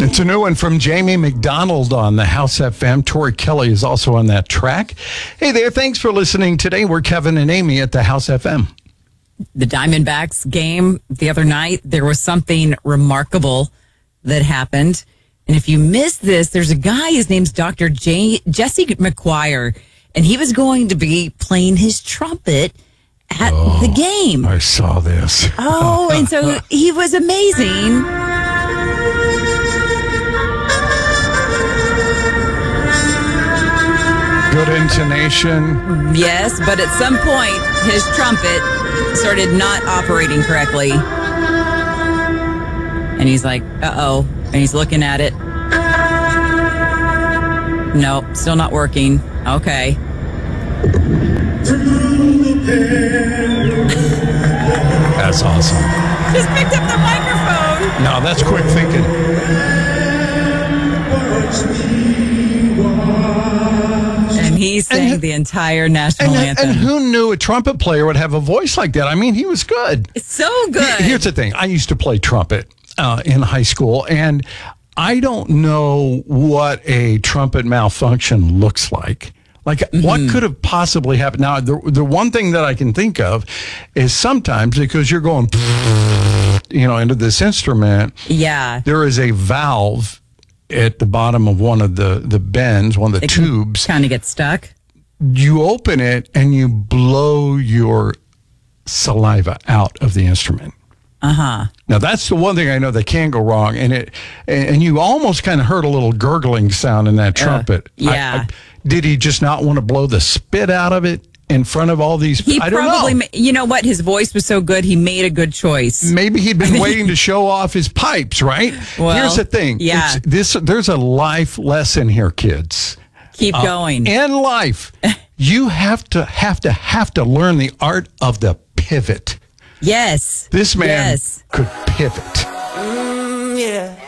It's a new one from Jamie McDonald on the House FM. Tori Kelly is also on that track. Hey there, thanks for listening today. We're Kevin and Amy at the House FM. The Diamondbacks game the other night, there was something remarkable that happened. And if you missed this, there's a guy, his name's Dr. Jesse McGuire, and he was going to be playing his trumpet at the game. I saw this. Oh, and so he was amazing. Good intonation. Yes, but at some point, his trumpet started not operating correctly. And he's like, uh-oh. And he's looking at it. Nope, still not working. Okay. That's awesome. Just picked up the microphone. No, that's quick thinking. And he sang the entire national anthem. And who knew a trumpet player would have a voice like that? I mean, he was good. It's so good. Here's the thing. I used to play trumpet in high school, and I don't know what a trumpet malfunction looks like. Like, what could have possibly happened? Now, the one thing that I can think of is sometimes because you're going, into this instrument, there is a valve at the bottom of one of the bends, one of the tubes. Kind of get stuck. You open it and you blow your saliva out of the instrument. Uh-huh. Now, that's the one thing I know that can go wrong. And you almost kind of heard a little gurgling sound in that trumpet. Did he just not want to blow the spit out of it in front of all these? I don't know. You know what? His voice was so good, he made a good choice. Maybe he'd been waiting to show off his pipes, right? Well, here's the thing. Yeah. There's a life lesson here, kids. Keep going. In life, you have to learn the art of the pivot. Yes. This man could pivot. Yeah.